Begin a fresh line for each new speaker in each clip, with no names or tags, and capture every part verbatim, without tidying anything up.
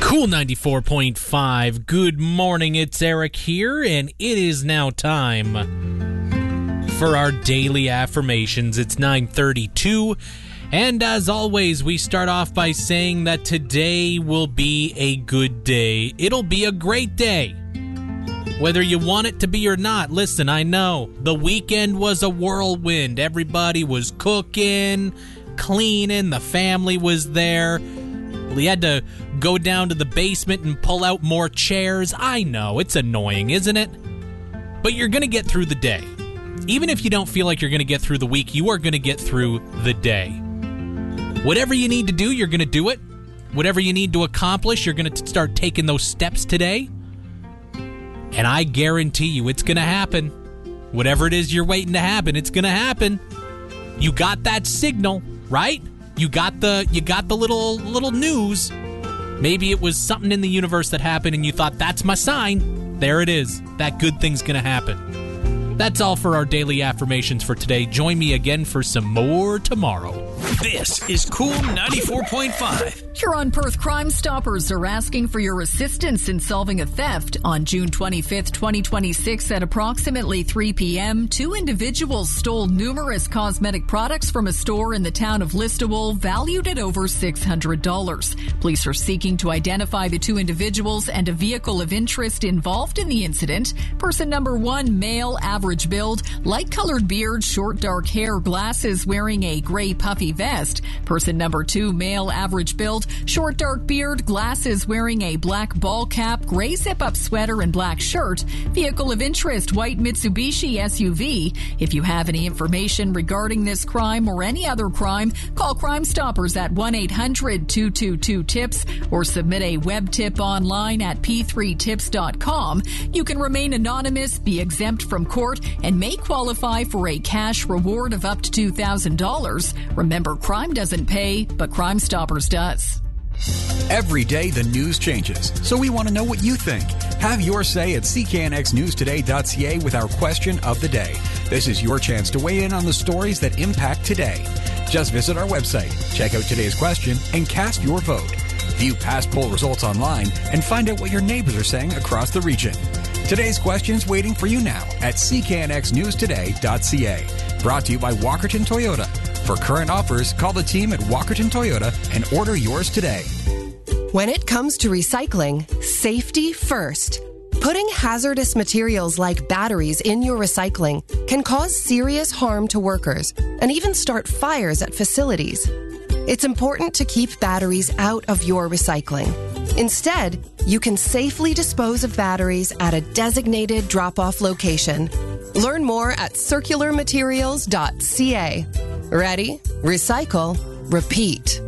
Cool ninety-four point five. Good morning, it's Eric here, and it is now time for our daily affirmations. It's nine thirty-two, and as always, we start off by saying that today will be a good day. It'll be a great day. Whether you want it to be or not, listen, I know the weekend was a whirlwind. Everybody was cooking, cleaning, the family was there. We had to go down to the basement and pull out more chairs. I know, it's annoying, isn't it? But you're going to get through the day. Even if you don't feel like you're going to get through the week, you are going to get through the day. Whatever you need to do, you're going to do it. Whatever you need to accomplish, you're going to start taking those steps today. And I guarantee you it's going to happen. Whatever it is you're waiting to happen, it's going to happen. You got that signal, right? You got the you got the little little news. Maybe it was something in the universe that happened and you thought, that's my sign. There it is. That good thing's going to happen. That's all for our daily affirmations for today. Join me again for some more tomorrow.
This is Cool ninety-four point five.
Huron-Perth Crime Stoppers are asking for your assistance in solving a theft. On June twenty-fifth, twenty twenty-six, at approximately three p.m., two individuals stole numerous cosmetic products from a store in the town of Listowel, valued at over six hundred dollars. Police are seeking to identify the two individuals and a vehicle of interest involved in the incident. Person number one, male, average build, light-colored beard, short dark hair, glasses, wearing a gray puffy vest. Person number two, male, average build, short dark beard, glasses, wearing a black ball cap, gray zip-up sweater, and black shirt. Vehicle of interest, white Mitsubishi S U V. If you have any information regarding this crime or any other crime, call Crime Stoppers at one eight hundred two two two tips or submit a web tip online at p three tips dot com. You can remain anonymous, be exempt from court, and may qualify for a cash reward of up to two thousand dollars. Remember, crime doesn't pay, but Crime Stoppers does.
Every day the news changes, so we want to know what you think. Have your say at c k n x news today dot c a with our question of the day. This is your chance to weigh in on the stories that impact today. Just visit our website, check out today's question, and cast your vote. View past poll results online and find out what your neighbors are saying across the region. Today's question is waiting for you now at c k n x news today dot c a. Brought to you by Walkerton Toyota. For current offers, call the team at Walkerton Toyota and order yours today.
When it comes to recycling, safety first. Putting hazardous materials like batteries in your recycling can cause serious harm to workers and even start fires at facilities. It's important to keep batteries out of your recycling. Instead, you can safely dispose of batteries at a designated drop-off location. Learn more at circular materials dot c a. Ready? Recycle. Repeat.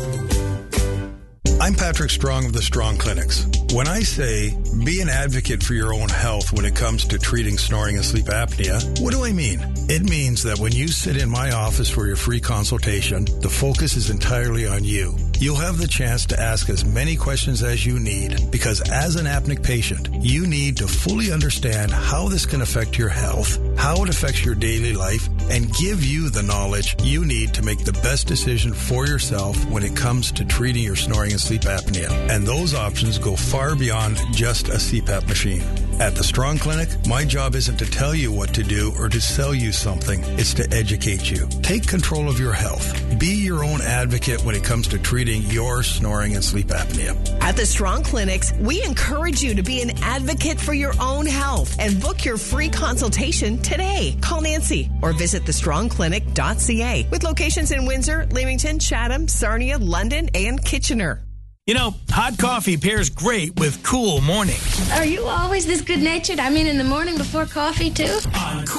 I'm Patrick Strong of the Strong Clinics. When I say be an advocate for your own health when it comes to treating snoring and sleep apnea, what do I mean? It means that when you sit in my office for your free consultation, the focus is entirely on you. You'll have the chance to ask as many questions as you need, because as an apneic patient, you need to fully understand how this can affect your health, how it affects your daily life, and give you the knowledge you need to make the best decision for yourself when it comes to treating your snoring and sleep apnea. And those options go far beyond just a C PAP machine. At the Strong Clinic, my job isn't to tell you what to do or to sell you something. It's to educate you. Take control of your health. Be your own advocate when it comes to treating your snoring and sleep apnea.
At the Strong Clinics, we encourage you to be an advocate for your own health and book your free consultation today. Call Nancy or visit the strong clinic dot c a with locations in Windsor, Leamington, Chatham, Sarnia, London, and Kitchener.
You know, hot coffee pairs great with cool mornings.
Are you always this good-natured? I mean, in the morning before coffee, too?